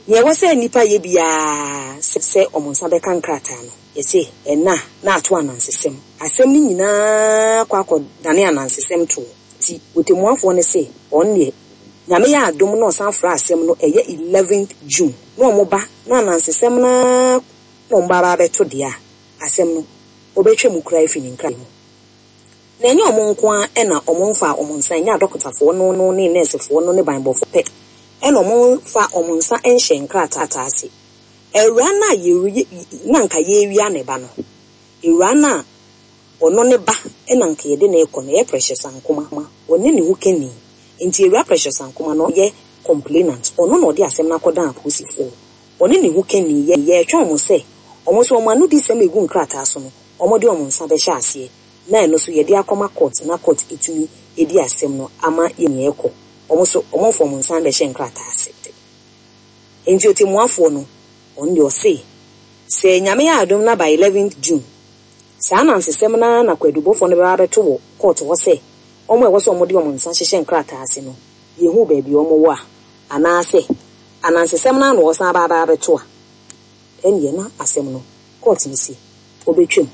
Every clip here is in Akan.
Ye wase nipa ye bia se omonsa be kan krata no. Ye se na ato anansesem. Asem ni nyina kwa dane anansesem to. Ti otemuafo ne se onne nyame ya adom no san fra asem no eye 11th June. No omoba na anansesem na ombara beto dia. Asem no obetwe mu kra ifi nkra mu. Na enye omonko a na omonfa omonsa nya dokotafo no ne nursefo no ne banbofo pe. Eno mo fa omunsa enhye nkrata atase ewura na ye nanka ye wi aneba no ewura na ono ne ba enanka ye de na ekọ na ye precious ankoma one ne hukeni enti ewura precious ankoma no ye complainant ono no de asem na kodan aposifo one ne hukeni ye twa omo se omo so omo anu di sem egu nkrata aso no omo de omunsa be hye ase na eno so ye de akoma court na court etumi edi asem no ama ye ne ekọ omo for monsan be hye nkrata asete enti otemuafo no on de ose se nyame ya adom na by 11th June sa anansesem na kwadubofo no be abeto wo court wo se omo ewo so omo de monsan hye nkrata ase no ye hu ba bi omo wo a ana ase anansesem na no wo san ba abeto a enye na asem no court ni si obetwem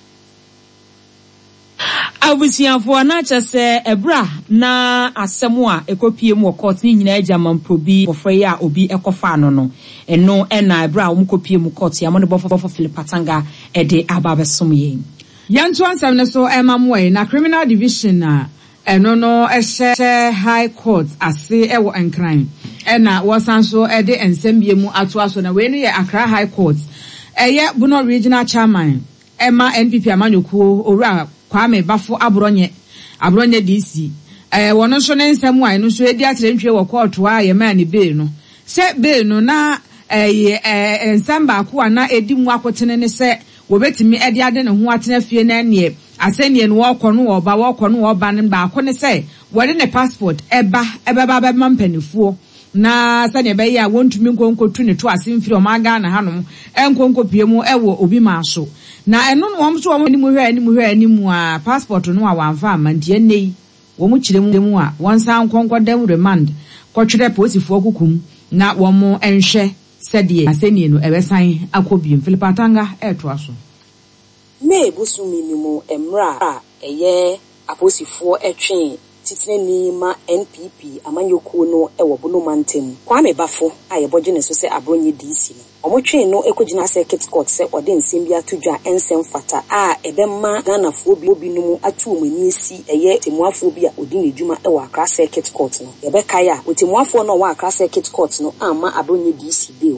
Abusianfo na chese ebra na asemu a ekopie mu court ni nyina agyaman probi bofre ya obi ekofa no eno na ebra wo kopie mu court ya mo ne bofo Philip Atanga de ababesom yen yanto ansam ne so emamwe na criminal division na eno no ehye high court ase ewo enkran na wosan so de ensembie mu ato aso na we no ye Accra High Court eye Bono Regional Chairman Emma NPP amanyokuo owura Kwame Bafo Abronye DC wono so ne nsemu ai no so edi atere ntwe wo court wa ye ma ne bail no se bail no na ensamba ko na edi mu akotene ne se wo betimi edi ade ne ho atena fie na ne asenie no wo kono wo ba ne ba ko ne se wo de ne passport eba mampanifuo na sane be ya wontumi nkonkotu ne to asemfiri o maga na hanom enkonkopie mu ewo obi maaso na eno no wom so wom ni mu hwe animu a passport no a wanfa amantie nei wo mu kire mu a wonsan konkodam remand kotwere posifo kukum na wo mu enhwe sede asenie no ebesan akobiem Philip Atanga eto aso me busu minimum emra a eye aposifo etwe titine ma NPP amanyokuo no ewo Bono mantem Kwame Bafo aye boje ne so se abronye DC no omotwe no ekogina circuit court se ode nsem bia tudwa ensem fata a ebemma Ghana fo bi obi no atu omani esi eye temuafo bi a odi nedwuma ewo Accra circuit court no yebeka ya otemuafo no wa Accra circuit court no ama abronye DC bill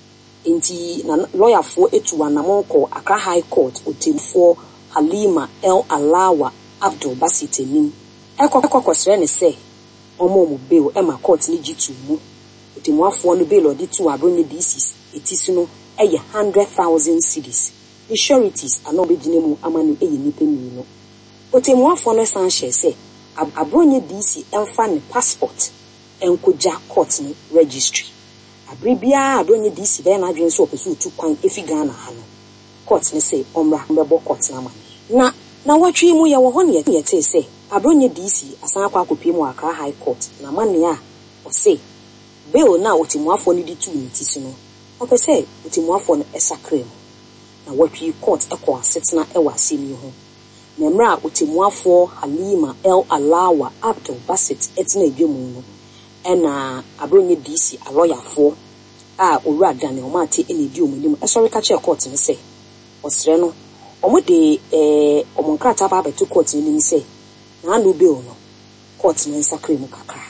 enti na lawyer fo etu anamonko Accra High Court otemfo Halima El Alawa Abdul Basit enim ekokosre ne se omo mu bail e ma court ni gitu mu otemuafo no bail odi tu abronye DC etisi no eye 100,000 cedis insurances ano begine mu amanu eye nipa mi no otemuafo no san hye se abronye DC emfa ne passport enkoja court ni registry abribia abronye DC be na adwen so opesu tu kwan efi Ghana ha no court ni se omra mbebo court na na watwi mu ye wo ho ne ye te se abronye DC asan akwa akopie mu Accra High Court na mane a o se bail na otemuafo no di tu ni tisi no opese otemuafo no esakre mu na watwi court ekwa setena ewa asemi ho na mra otemuafo Halima El Alawa Abdul Basit etena edwemu no ena abronye DC a lawyer fo a owura dane o mate enedi omunim esori ka che court ne se osre no omode omonkrata ba beto court ni se na anu bail no court no nsakre mu kakra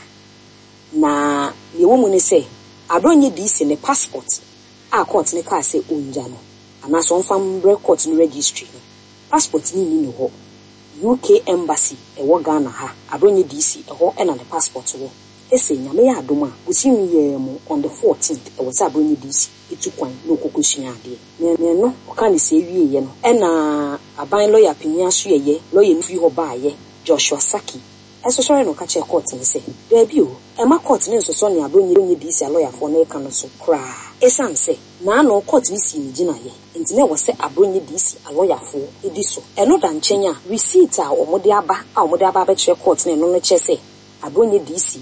na yewo mu ne se abronye DC ne passport a court ne ka se onja no ana so mfam record no registry no passport ni ho UK embassy ewo Ghana ha abronye DC eho ena ne passport wo ese nyame ya adoma osimi ye mu on the 14th ewo sa abronye DC etukwan no kokosua ade ne no oka ne se wie ye no ena aban lawyer pinya so ye lawyer nfi ho ba ye Joshua Saki eso sorry no ka che court ne se there bi o ema court ne so so ne abronye DC a lawyer for na ka no so kra esan se na no court ni si ni gina ye enti ne wo se abronye DC a lawyer for edi so eno da nchenya receipt a omode aba be che court ne no che se abronye DC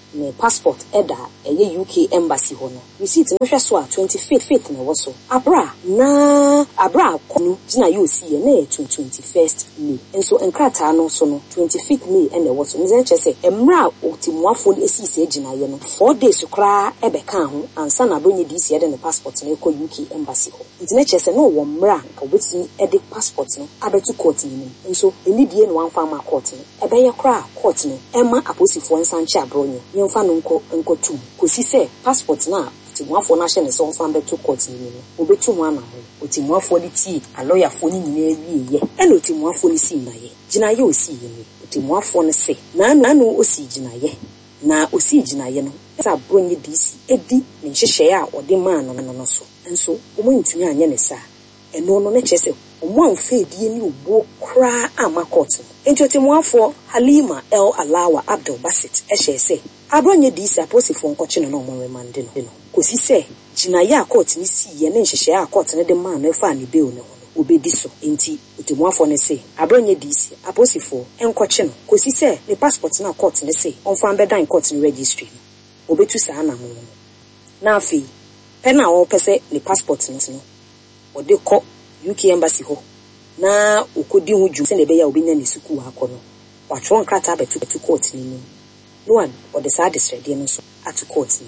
ne passport eda eye UK embassy ho no receipt no hwe so a 25th na wo so abra kono gina yo si ye na 21st May enso enkrata no so no 25th May ene wo so nzen chese emra otimuafo esi se gina ye no 4 days kra ebe kan ho ansa na abronye di si ede ne passport na ekọ UK embassy ho nzen chese no wo mra ka obetini ede passport no abetu court ni enso enidie no anfa ma court no ebe ye kra court no ema aposifo nsanche abronye yemfa no nko tum kosi se passport na otimuafo na hye ne so nfa betu court ni obetu mu ana ho otimuafo di ti a lawyer fo ni nyina wiye ena otimuafo ni si na ye gina ye osi ye ni otimuafo ne se na no osi gina ye na osi gina ye no sa bronye DC edi ne hyehyɛ a ɔde maa no so enso omo ntumi anya ne sa eno no ne kyese omo anfa die ni obo kra ama court enti otimuafo Halima El Alawa Abdul Basit ehye se abronye DC aposifo nkɔkye no omo remande no kosi se gina ye a court ni si ye ne hyehyɛ a court ne de maa no fa ne bail no obedi so enti otimuafo ne se abronye DC aposifo enkɔkye no kosi se ne passport na court ne se onfa bedan court ne registry obetu saa na mo na afi pena o pese ne passport no ode kɔ UK embassy ho na okodi ho dwum se ne be ya obenya ne suku akɔ no watro nkrata betu court ni no one ode saa desrede no so at court ni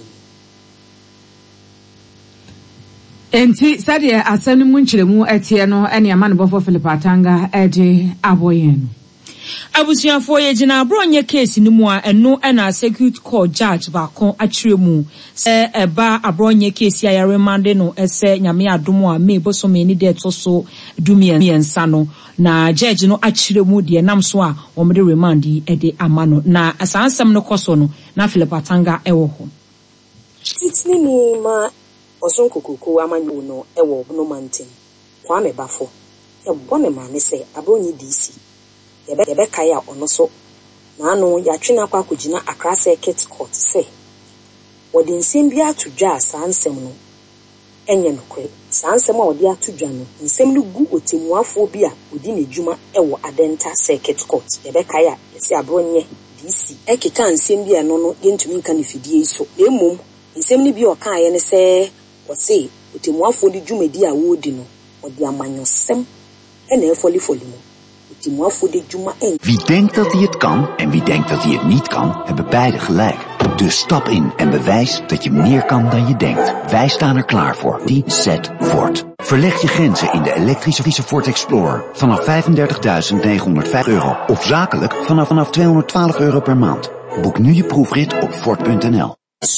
enti sade asɛm mu nkyeremu etie no ene ama ne bɔfo Philip Atanga ede aboyen abusuafo ye gina abronye case ni mu a eno na circuit court judge ba kon akyeremu se eba abronye case ya remande no ese nyame adomo a me bosome ni de to so dumiensa no na judge no akyeremu de nam so a omde remandi ede amano na asansem no koso no na Philip Atanga ewo ho titini ni ma osonkokoko amanyo no ewo no manten kwa me bafo e bone ma ne se abronye DC yebe kaya ono so na anu ya twena kwa kugina Accra Circuit Court se wodi nsem bia atudwa sansem no enye nokwe sansem a wodi atudwa no nsem no gu otimuafo bi a odi nedwuma ewo Adenta Circuit Court yebe kaya yesi abronye DC ekeka nsem bia no yentumi nka ne fidie so emom nsem ni bi o kan ye ne se o se otimuafo di dwumadi a wodi no wodi amanyosem ena efoli mo. Wie denkt dat hij het kan en wie denkt dat hij het niet kan, hebben beide gelijk. Dus stap in en bewijs dat je meer kan dan je denkt. Wij staan er klaar voor. DZ Ford. Verleg je grenzen in de elektrische Ford Explorer vanaf €35.905 of zakelijk vanaf €212 per maand. Boek nu je proefrit op Ford.nl.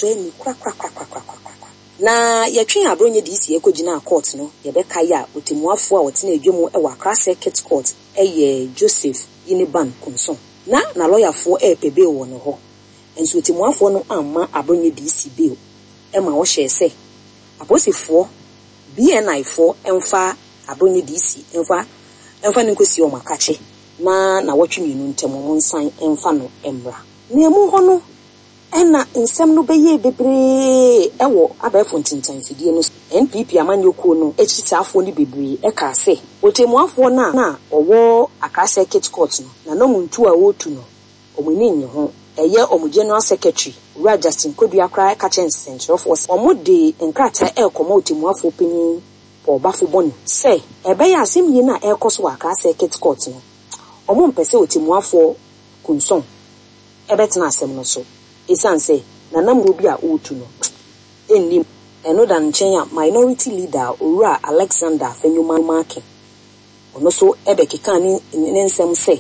Na yatwen abronye DC ekogina court no yebeka ya otimuafo a wotina edwemu e wa Accra Circuit Court eye Joseph Yiniban Kunson na lawyer fo pebe wo no ho enso otimuafo no amma abronye DC bill e ma wo hye se aposifo BNI fo emfa abronye DC emfa nkosi o makache na wotweminu ntemo mo nsan emfa no emra na emu ho no ena nsem no beye bebre ewo abefo ntintan fidie no NPP amanyoko no echitiafo ni bebre eka se otemuafo na owo Accra Circuit Court no na muntu a wotu no omuni nyi ho eye omu General Secretary Ura Justin Kodua Accra Kitchen Center of omo de nkrata ekomo otemuafo panyin po bafo bonu se ebe ya asem yi na ekoso Accra Circuit Court no omo mpese otemuafo Kunson ebetena asem no so esanse na namro bi a otu no ennim eno dan nchen minority leader Owura Alexander Fenyuma Make ono so ebekeka ni nsem se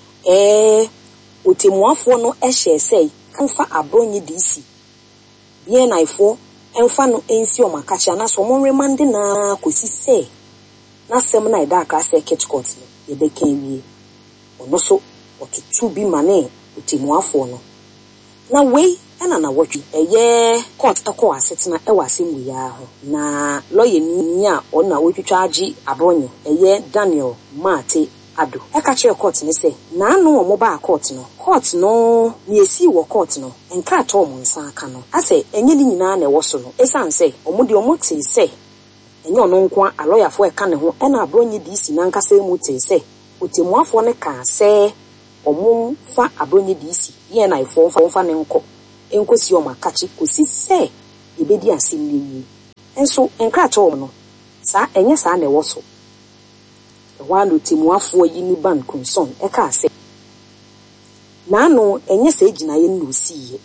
otemuafo no ehye se kanfa abronye DC bien naifo enfa no ensi o makacha na so mo remande na kosi se na sem na ida Accra Circuit Court no yebeka wie ono so otutu bi mane otemuafo no na wei ena na wotwi eye court akọ asetena ewa asemu ya ho na lawyer ni a ona wotwitwa agi abronye eye Daniel Mate Ado eka kire court ni se na anu omo ba court no ni esi wo court no enka to omo nsa aka no ase enye ni nyina na ewoso no esanse omo de omo te se enye ono nko a lawyer fo eka ne ho ena abronye DC na nkasa emu te se otemuafo ne ka se omo fa abronye DC ye na ifo fa ne nko enkosi omakachi kosi se ebedi asem ni enso enkrato wo no sa enye sa na ewo so wanu timuafo yi ni ban kunson eka ase na no enye sa ejina ye no siye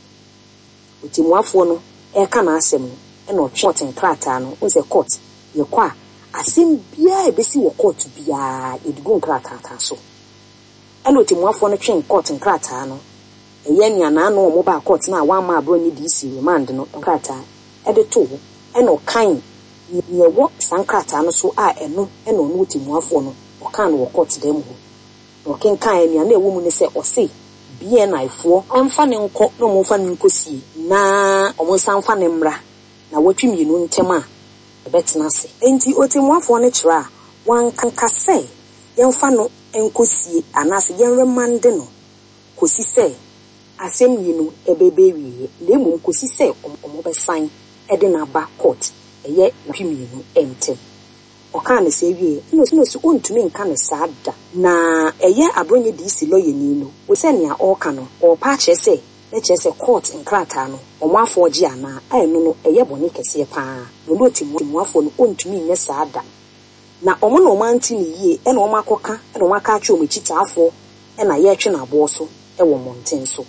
timuafo no eka na asem no e no twot enkrata no nse court ye kwa asem bia ebesi wo court bia edigo enkrata ka so eno timuafo no twen court enkrata no eye nia na no mo ba court na wa ma abro ni DC remand no enkrata e de to eno kan ye wo sankrata no so a eno no timuafo no okan wo court dem ho no kenkan enia na ewo mu ne se ose bia na ifo amfa ne nko no mo fa ne nkosi na omo sanfa ne mra na watwi mienu ntem a ebetena se enti otimuafo ne kira wan kanka se yemfa no enkosi anase yenremande no kosi se asem yinu ebebewie na mu kosi se omo be sign ede na ba court eye watwi mienu ente oka ne se wie no so ontumi nka ne saada na eye abronye DC lawyer ni no wo se nea oka no o pa chese na chese court nkrata no omafo gi ana ayeno no eye bone kese pa no timuafo no ontumi nye saada na omo no manti ni yie e na omakoka e na omaka achi omechitaafo e na ye twe na abo so e wo monten so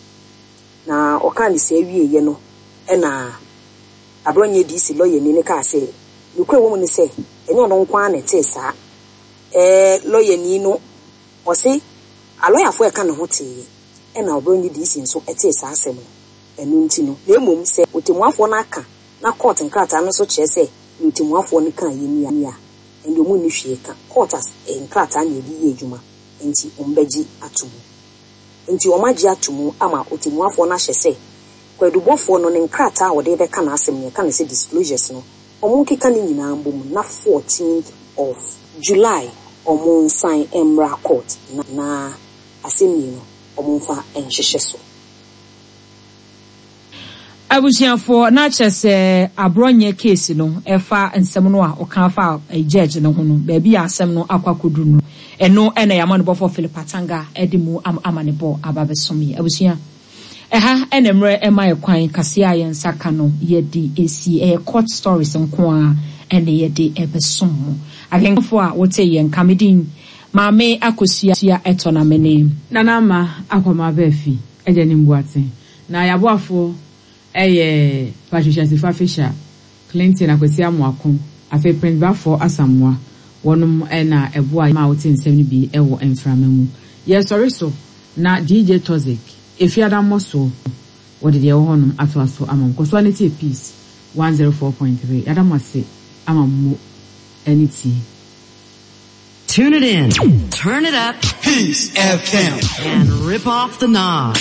na oka ne se wie ye no e na abronye DC lawyer ni ne ka se nukwe wo mu ne se enyo no nkwa na te sa lawyer ni no o se a lawyer fo e ka ne ho te e na obronyi DC nso ete sa asem enu nti no na emom se otimuafo na aka na court nkrata no so che se otimuafo ne kan yeni ya endo mu ni hwe ka court as nkrata na edi ye adwuma nti ombeji atumu nti omaji atumu ama otimuafo na hye se kwadubofo no ne nkrata wo de be ka na asem ne ka na se disclosures no omunkika ni nyina mbom na 14th of July omunsan emra court na asemi no omunfa enhwehwe so abusiafo na chese abronye case no efa nsem no a oka fa judge no ho no ba bi asem no akwakodu no eno ena yamano bofo Philip Atanga edimu amanebo ababesomi abusia eha enemre ema ekwan kase ayensa ka no yedi esi court stories nko a ene yedi ebesom agenfo a wote yen kamedin maame akosua etona mene nanama akoma befi ejeni mbuate na yaboafo eye Patricia Sifafisha Clinton akwesi amoako afi Prince Bafo Asamoah wonum ena eboa ma wote nsem ni bi ewo enframamu ye sorry so na DJ Toxic efiada moso wode de honum atoaso amam Koswanity Peace 104.3 adamase amammo anity. Tune it in, turn it up, Peace FM, and rip off the knob.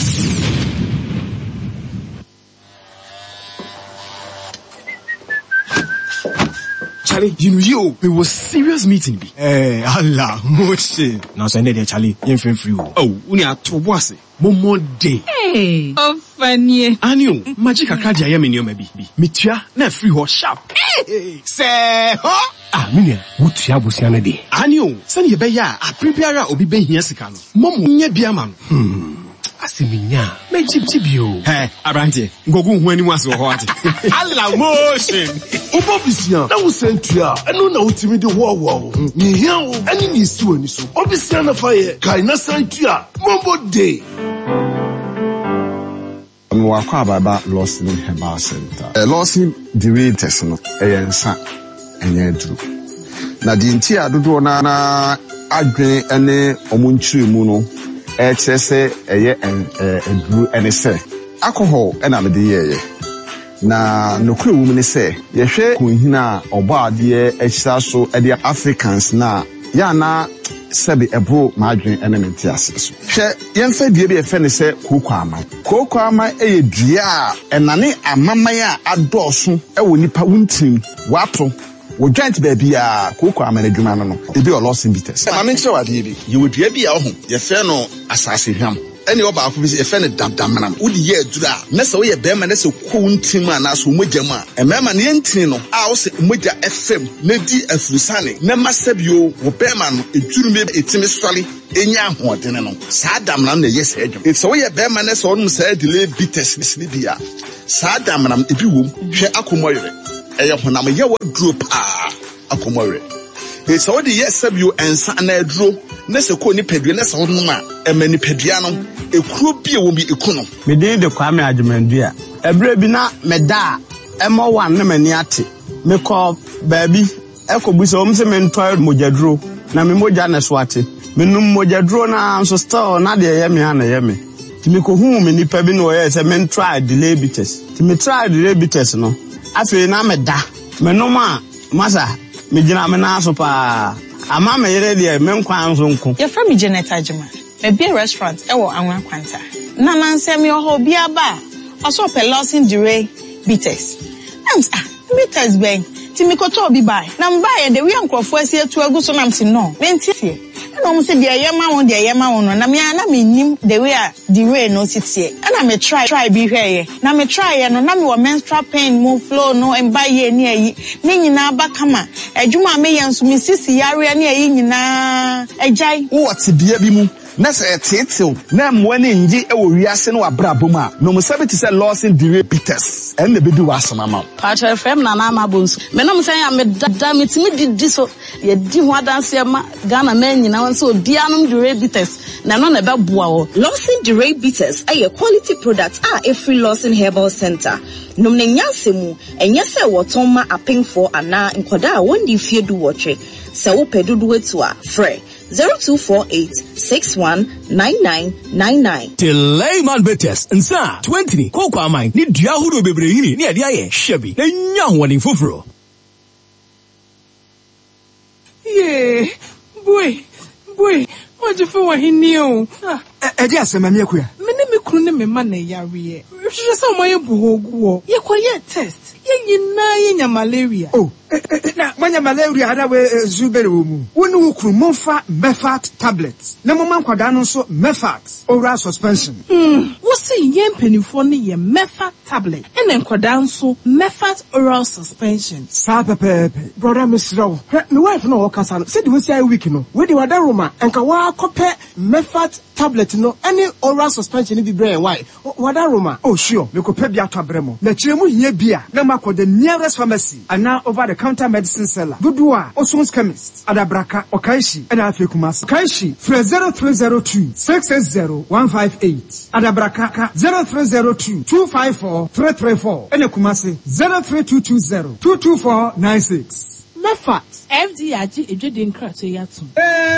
Charlie, you was serious meeting. Allah, moche. Now send it, Charlie. You free. Oh, we are to was it. Momo day. Hey, oh funny. Anio, magic akadi ayemi maybe. Mitia, na free ho sharp. Hey, say, huh? Ah, minia, wutia busiana day. Anio, send your beya. A prepare obi ben here sikano. Momo nye biaman. Asiminya, me chip-chip-yo. Hey, Abranti, Gogu when you was so hot. Allah motion. Obobisia, na usentia, eno na utimi de wo. Ni hiao, eni ni siwe ni so. Obisia na faye, kai na santia, mombo day. Mwakwa baba Lawson Herbal Center. Lawson Directors no, eyensa, enye dru. Na di nti adodo na adwene ene omunchiri mu no. Chese eye endru ene se alcohol ena me de ye na nokure wu me se ye hwe kunhina obaade echira so e de Africans na ya na sebe ebro madwen ene menti ase so hwe yemfa die bi efe ne se koko ama eye dua enane amaman a adoso e wo nipa wuntim wato wo joint baby a koko amana dwuma no ebi o Lawson Bitters. Ma menche wade bi ye wodua bi a ho ye fe no asase hwam any oba ko bi e fe ne damdamnam wodi ye adura na se wo ye be ma na se ko ntim ana so mogya a mema ne ntin no a wo se mogya fm na di afurusane na masabio wo be ma no eduru me etimi sori enya ahoɔden no saa damnam na yes edwum if so ye be ma na se onum saa delay bitters ni bia saa damnam ebi wom hwɛ akomoyere ɛyɛ honam ye waduro pa akomoyere it's so the yes sabio ensa na aduro na se ko ni padua na se honum a emani padua no ekuro bi e wo bi ekuno me dey de Kwame Adjumandua ebre bi na meda emo wan na mani ate me ko baabi ekobuso om se me ntwa mojaduro na me moja na so ate me num mojaduro na so still na de ye me ana ye me ti me ko hu me nipa bi no ye se me try delay bitters ti me try delay bitters no afi na meda me no ma masa me gina me na so pa ama me yere de me nkwan so nko ye fra me Janet Ajima me be restaurant e wo Anwa Kwanta na nansem yo ho bia ba aso pe Lawson Dure bitters bitters ben ti mi ko to bi bai na mba ye de wi ankrofo asie tu agu so nam si no menti fie na mo se de ye ma won no na me nim the way the way no sitie na me try bi hwe ye na me try ye no na me wo menstrual pain mo flow no mba ye ni ayi ni nyina ba kama adwuma me ye nso me sisi yare ni ayi nyina ajai wo ti bia bi mu na se tetew na mwani nji e wo wiase no abrabom a no mo sabe ti se Lawson Dure bitters en na bedi wasama ma Pacha FM na na mabonsu me no msen ya me da metimi di so ye di ho adanse ma Ghana man nyina won so dianom Dure bitters na no na beboa wo Lawson Dure bitters a quality product a every Lawson Herbal Center nom ne nyansemu enye se woton ma apemfo ana nkoda a won di fie du wotre se wo pedudu etu a frɛ 0248619999. Layman Bitters nsa 20 koko amai ni dua hudo bebre hini ni ade aye shebi na nya hoɔden foforo. Yeah, boy, what you for hini o? Edi asema mi akuya. Me ne me kunu ne me ma na yare. Hwehwɛ sɛ ɔmo yɛ buhogu o. Ye kɔyɛ test. Ye nyina ye nya malaria. Oh, na manya malaria hada we zubere wo mu. Wonu wo kunu monfa Mefat tablets. Na mo man kwada no so Mefat oral suspension. Wo se ye mpanifo ne ye Mefat tablet. Ene nkwada nso Mefat oral suspension. Sa pepepe. Brother Misrawo. Me wife no wo kasa no. Se de wo si ay week no. We de wada Roma enka wa akɔpɛ Mefat tablet no any oral suspension bi brɛ why wada Roma. Oh sure me ko pɛ bi ato abrɛ mo na kyerɛ mu hia bia na makɔ the nearest pharmacy ana over the counter medicine seller dodo a Osons chemist Adabraka Okaishi and Afie Kumasi Okaishi 0302 660158 Adabraka 0302 254 334 and Kumasi 03220 22496 Mefat FD aji ejede nkra to yato